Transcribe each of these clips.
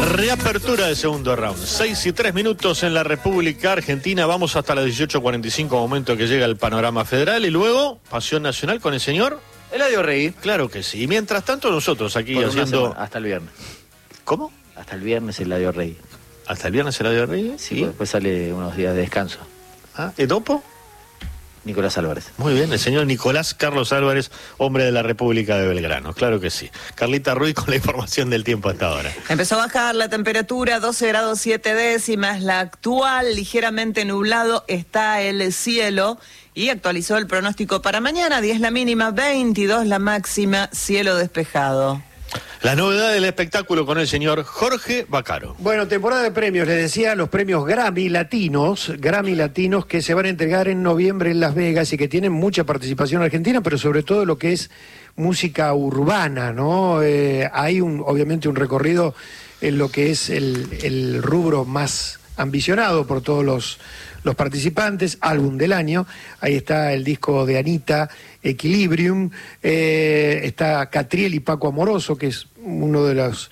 Reapertura del segundo round. 6:03 en la República Argentina. Vamos hasta las 18:45, momento que llega el panorama federal. Y luego, Pasión Nacional con el señor Eladio Rey. Claro que sí. Y mientras tanto, nosotros aquí Por haciendo. hasta el viernes. ¿Cómo? Hasta el viernes Eladio Rey. ¿Hasta el viernes Eladio Rey? Sí, después sale unos días de descanso. Ah, ¿Edopo? Nicolás Álvarez. Muy bien, el señor Nicolás Carlos Álvarez, hombre de la República de Belgrano, claro que sí. Carlita Ruiz con la información del tiempo hasta ahora. Empezó a bajar la temperatura, 12 grados 7 décimas, la actual, ligeramente nublado está el cielo y actualizó el pronóstico para mañana, 10 la mínima, 22 la máxima, cielo despejado. La novedad del espectáculo con el señor Jorge Vaccaro. Bueno, temporada de premios, les decía, los premios Grammy Latinos que se van a entregar en noviembre en Las Vegas y que tienen mucha participación argentina, pero sobre todo lo que es música urbana, ¿no? Hay obviamente un recorrido en lo que es el rubro más ambicionado por todos los participantes, álbum del año. Ahí está el disco de Anita, Equilibrium, está Catriel y Paco Amoroso, que es uno de los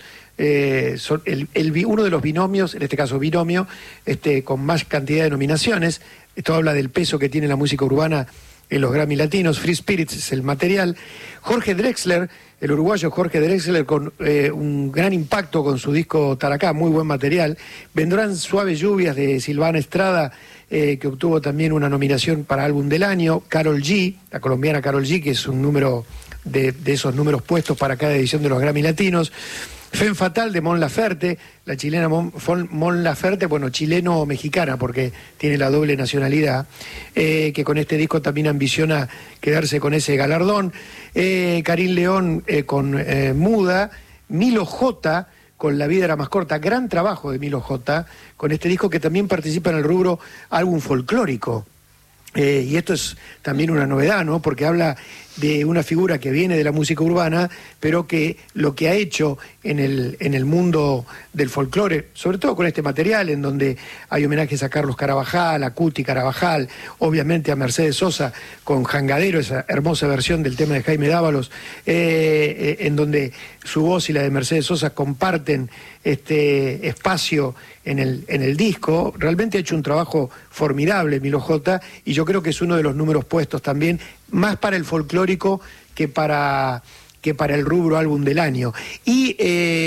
uno de los binomios, en este caso binomio, con más cantidad de nominaciones. Esto habla del peso que tiene la música urbana en los Grammy Latinos. Free Spirits es el material. Jorge Drexler, el uruguayo Jorge Drexler, con un gran impacto con su disco Taracá, muy buen material. Vendrán Suaves Lluvias de Silvana Estrada, que obtuvo también una nominación para álbum del año. Karol G, la colombiana Karol G, que es un número de esos números puestos para cada edición de los Grammy Latinos. Femme Fatale de Mon Laferte, la chilena Mon Laferte, bueno, chileno-mexicana porque tiene la doble nacionalidad, que con este disco también ambiciona quedarse con ese galardón. Karim León con Muda, Milo J con La vida era más corta, gran trabajo de Milo J con este disco que también participa en el rubro álbum folclórico. Y esto es también una novedad, ¿no? Porque habla de una figura que viene de la música urbana, pero que lo que ha hecho en el mundo del folclore, sobre todo con este material, en donde hay homenajes a Carlos Carabajal, a Cuti Carabajal, obviamente a Mercedes Sosa con Jangadero, esa hermosa versión del tema de Jaime Dávalos, en donde su voz y la de Mercedes Sosa comparten este espacio en el disco. Realmente ha hecho un trabajo formidable Milo J, y yo creo que es uno de los números puestos también, más para el folclórico que para el rubro álbum del año. Y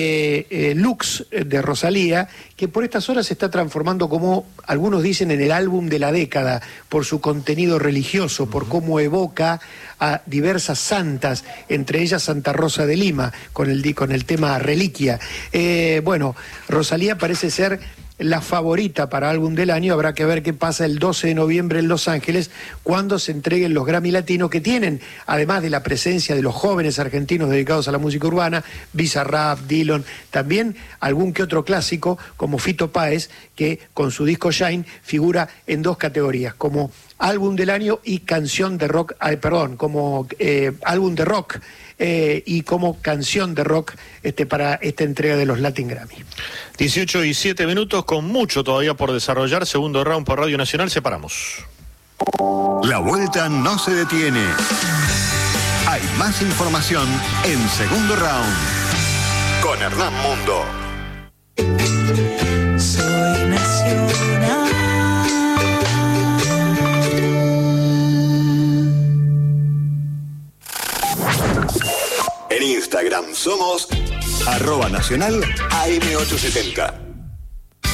Lux de Rosalía, que por estas horas se está transformando, como algunos dicen, en el álbum de la década, por su contenido religioso, por cómo evoca a diversas santas, entre ellas Santa Rosa de Lima, con el tema Reliquia. Bueno, Rosalía parece ser la favorita para álbum del año. Habrá que ver qué pasa el 12 de noviembre en Los Ángeles, cuando se entreguen los Grammy Latinos, que tienen, además de la presencia de los jóvenes argentinos dedicados a la música urbana, Bizarrap, Dillon, también algún que otro clásico, como Fito Páez, que con su disco Shine figura en dos categorías, como álbum del año y canción de rock, como álbum de rock y como canción de rock para esta entrega de los Latin Grammy. 18:07, con mucho todavía por desarrollar. Segundo round por Radio Nacional, separamos. La vuelta no se detiene. Hay más información en Segundo Round con Hernán Mundo. Soy nacional. En Instagram somos @nacional AM870.